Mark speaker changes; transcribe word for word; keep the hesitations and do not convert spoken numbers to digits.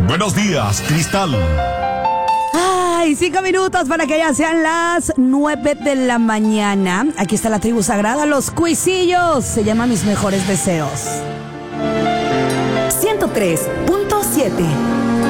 Speaker 1: Buenos días, Cristal.
Speaker 2: Ay, cinco minutos para que ya sean las nueve de la mañana. Aquí está la tribu sagrada, los cuisillos. Se llama Mis Mejores Deseos.
Speaker 3: ciento tres punto siete